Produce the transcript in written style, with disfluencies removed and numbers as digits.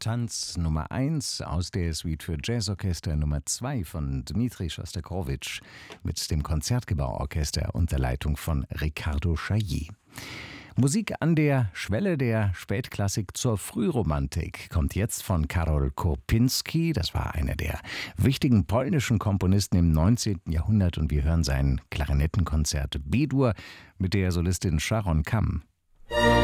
Tanz Nummer 1 aus der Suite für Jazzorchester Nummer 2 von Dmitri Schostakowitsch mit dem Konzertgebauorchester unter Leitung von Riccardo Chailly. Musik an der Schwelle der Spätklassik zur Frühromantik kommt jetzt von Karol Kurpinski. Das war einer der wichtigen polnischen Komponisten im 19. Jahrhundert und wir hören sein Klarinettenkonzert B-Dur mit der Solistin Sharon Kam.